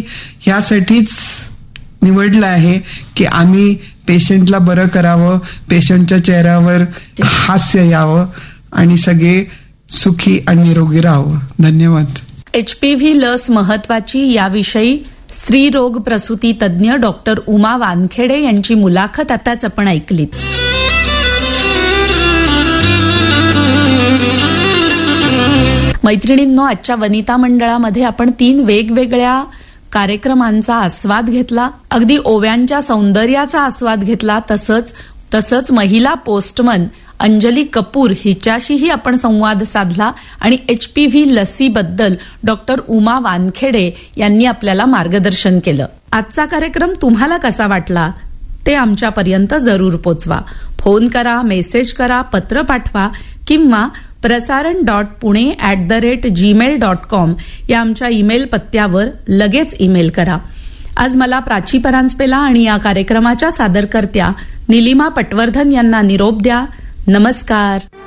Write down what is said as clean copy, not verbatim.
ह्यासाठीच निवडलं आहे की आम्ही पेशंटला बरं करावं, पेशंटच्या चेहऱ्यावर हास्य यावं आणि सगळे सुखी आणि निरोगी राहावं. धन्यवाद. HPV लस महत्वाची याविषयी स्त्रीरोग प्रसूती तज्ज्ञ डॉक्टर उमा वानखेडे यांची मुलाखत आताच आपण ऐकलीत. मैत्रिणींनो, आजच्या वनिता मंडळामध्ये आपण 3 वेगवेगळ्या कार्यक्रमांचा आस्वाद घेतला. अगदी ओव्यांच्या सौंदर्याचा आस्वाद घेतला. तसंच महिला पोस्टमन अंजली कपूर हिच्याशीही आपण संवाद साधला आणि HPV लसीबद्दल डॉक्टर उमा वानखेडे यांनी आपल्याला मार्गदर्शन केलं. आजचा कार्यक्रम तुम्हाला कसा वाटला ते आमच्यापर्यंत जरूर पोचवा. फोन करा, मेसेज करा, पत्र पाठवा किंवा prasaran.pune@gmail.com या आमच्या ईमेल पत्त्यावर लगेच ईमेल करा. आज मला प्राची परांजपेला आणि या कार्यक्रमाच्या सादरकर्त्या निलिमा पटवर्धन यांना निरोप द्या. नमस्कार.